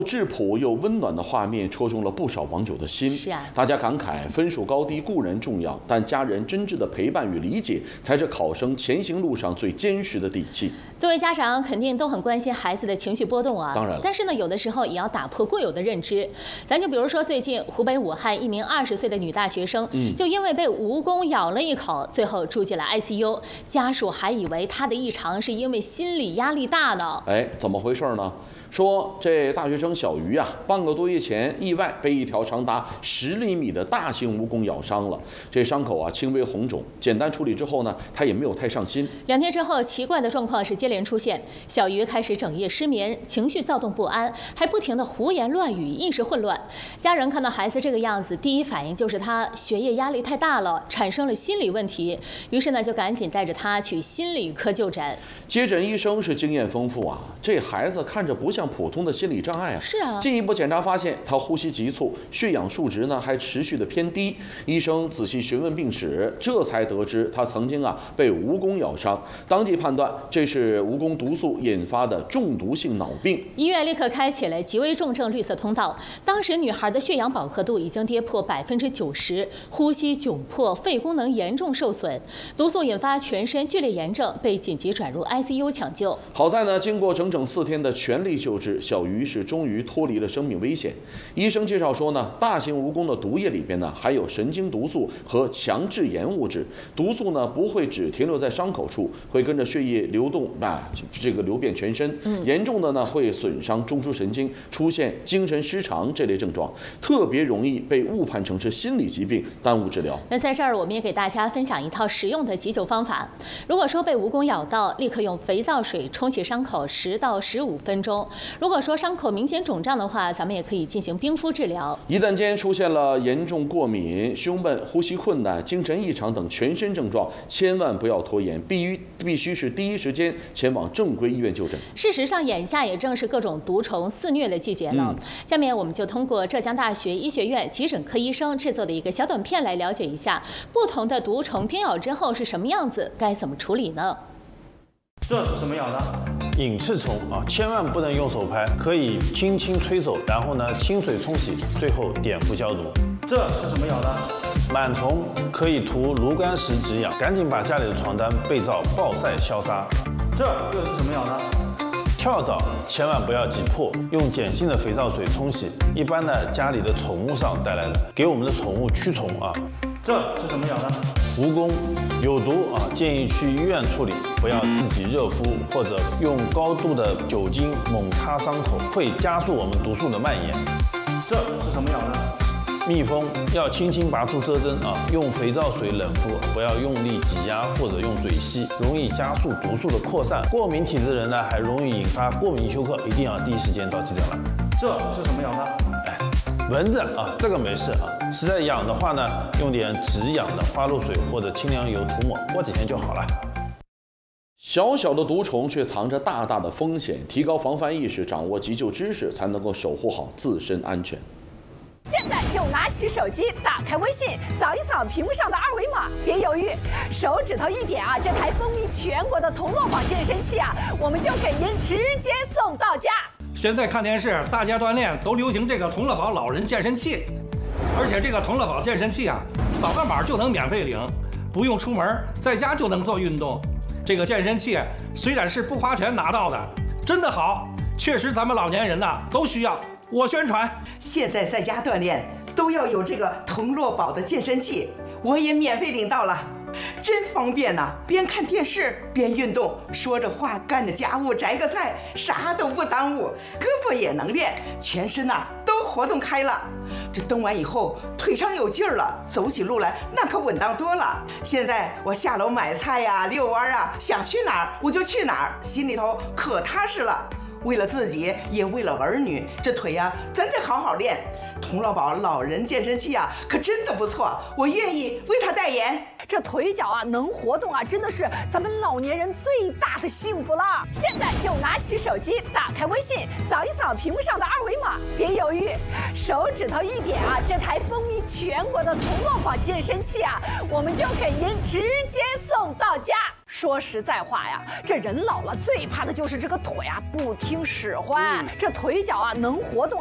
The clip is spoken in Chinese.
质朴又温暖的画面戳中了不少网友的心。 是啊， 大家感慨分数高低固然重要，但家人真挚的陪伴与理解，才是考生前行路上最坚实的底气。 作为家长，肯定都很关心孩子的情绪波动啊。 当然了， 但是呢，有的时候也要打破固有的认知。咱就比如说，最近湖北武汉一名20岁的女大学生，就因为被蜈蚣咬了一口，最后住进了 ICU， 家属还以为她的异常是因为心理压力大呢。 哎，怎么回事呢？说这大学生小鱼啊，半个多月前意外被一条长达10厘米的大型蜈蚣咬伤了。这伤口啊轻微红肿，简单处理之后呢，他也没有太上心。 2天之后，奇怪的状况是接连出现，小鱼开始整夜失眠，情绪躁动不安，还不停地胡言乱语，意识混乱。家人看到孩子这个样子，第一反应就是他学业压力太大了，产生了心理问题。于是呢，就赶紧带着他去心理科就诊。 接诊医生是经验丰富啊，这孩子看着不像普通的心理障碍啊。 是啊， 进一步检查发现，他呼吸急促，血氧数值呢还持续的偏低。医生仔细询问病史，这才得知他曾经被蜈蚣咬伤，当即判断这是蜈蚣毒素引发的中毒性脑病。 医院立刻开启了极危重症绿色通道。当时女孩的血氧饱和度已经跌破90%，呼吸窘迫，肺功能严重受损，毒素引发全身剧烈炎症，被紧急转入 ICU 抢救。 好在呢，经过整整4天的全力救治，小鱼是终于脱离了生命危险。医生介绍说呢，大型蜈蚣的毒液里边呢含有神经毒素和强致炎物质，毒素呢不会只停留在伤口处，会跟着血液流动流遍全身，严重的呢会损伤中枢神经，出现精神失常这类症状，特别容易被误判成是心理疾病，耽误治疗。 那在这儿我们也给大家分享一套实用的急救方法。如果说被蜈蚣咬到，立刻用肥皂水冲洗伤口10到15分钟。如果说伤口明显肿胀的话，咱们也可以进行冰敷治疗。 一旦间出现了严重过敏、胸闷、呼吸困难、精神异常等全身症状，千万不要拖延，必须是第一时间前往正规医院就诊。 事实上，眼下也正是各种毒虫肆虐的季节了。下面我们就通过浙江大学医学院急诊科医生制作的一个小短片来了解一下不同的毒虫叮咬之后是什么样子，该怎么处理呢？ 这是什么咬的？ 隐翅虫啊，千万不能用手拍，可以轻轻吹走，然后呢清水冲洗，最后碘伏消毒。 这是什么咬的？ 螨虫可以涂炉甘石止痒，赶紧把家里的床单、被罩暴晒消杀。 这又是什么咬的？ 跳蚤千万不要挤破，用碱性的肥皂水冲洗。一般呢家里的宠物上带来的，给我们的宠物驱虫啊。 这是什么咬的？ 蜈蚣有毒啊，建议去医院处理，不要自己热敷或者用高度的酒精猛擦伤口，会加速我们毒素的蔓延。 这是什么咬的？ 蜜蜂要轻轻拔出蛰针啊，用肥皂水冷敷，不要用力挤压或者用嘴吸，容易加速毒素的扩散。过敏体质的人呢，还容易引发过敏休克，一定要第一时间到急诊来。 这是什么咬的？ 蚊子啊，这个没事啊，实在痒的话呢，用点止痒的花露水或者清凉油涂抹，过几天就好了。 小小的毒虫却藏着大大的风险，提高防范意识，掌握急救知识，才能够守护好自身安全。 现在就拿起手机，打开微信，扫一扫屏幕上的2维码，别犹豫，手指头一点啊，这台风靡全国的铜锣宝健身器啊，我们就给您直接送到家。 现在看电视，大家锻炼都流行这个铜锣宝老人健身器，而且这个铜锣宝健身器啊，扫个码就能免费领，不用出门，在家就能做运动。这个健身器虽然是不花钱拿到的，真的好，确实咱们老年人呐都需要。我宣传， 现在在家锻炼都要有这个铜锣宝的健身器，我也免费领到了，真方便呐！边看电视边运动，说着话干着家务，摘个菜，啥都不耽误，胳膊也能练，全身呐都活动开了。这动完以后腿上有劲儿了，走起路来那可稳当多了。现在我下楼买菜呀、遛弯啊，想去哪儿我就去哪儿，心里头可踏实了。为了自己，也为了儿女，这腿呀，咱得好好练。铜锣宝老人健身器啊，可真的不错，我愿意为他代言。 这腿脚啊能活动啊，真的是咱们老年人最大的幸福了。现在就拿起手机，打开微信，扫一扫屏幕上的2维码，别犹豫，手指头一点啊，这台风靡全国的铜锣宝健身器啊，我们就给您直接送到家。 说实在话呀，这人老了最怕的就是这个腿啊不听使唤，这腿脚啊能活动。